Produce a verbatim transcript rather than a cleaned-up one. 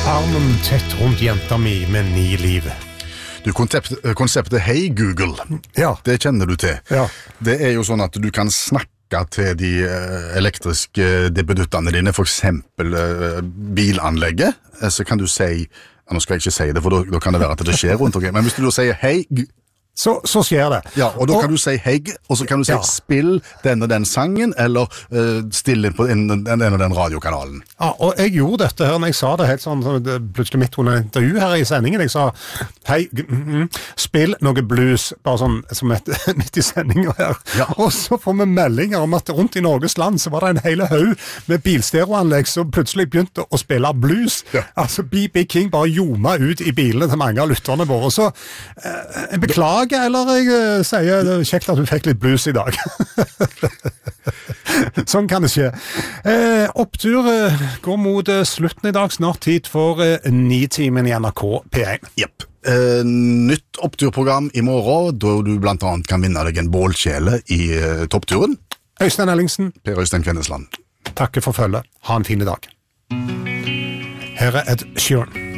armen tett rundt jenta mi med ni liv. Du, konsept, konseptet Hei Google, Ja. det kjenner du til. Ja. Det er jo sånn at du kan snakke til de eh, elektriske debuttene dine, for eksempel eh, bilanlegget, eh, så kan du si, ja, nå skal jeg ikke si det, for da, da kan det være at det skjer rundt omkring, men hvis du da sier Hei Gu- Så, så skjer det. Ja, og da Og- kan du si hei, og så kan du si Ja. spill den og den sangen, eller uh, stille inn på den, den, den og den radiokanalen. Ja, og jeg gjorde dette her når jeg sa det helt sånn, sånn det, plutselig midt under et intervju her i sendingen. Jeg sa, hei, mm, mm, spill noe blues, bare sånn som et, midt i sendingen her. Ja. Og så får vi meldinger om at rundt i Norges land så var det en hele haug med bilstereoanlegg som plutselig begynte å spille blues. Ja. Altså, B B King bare ljoma ut i bilene til mange av lytterne våre. Så eh, jeg beklager, eller jeg eh, sier det er kjekt at du fikk litt blues i dag. Sånn kan det skje. Eh, opptur eh, går mot eh, slutten i dag, snart tid for eh, Nitimen i N R K P én. Jepp. Uh, nytt oppturprogram i morgen, da du blant annet kan vinne deg en bålkjele i uh, toppturen. Øystein Ellingsen, Per Øystein Kvinnesland. takker for følget. Ha en fin dag. Her er Ed Sheeran.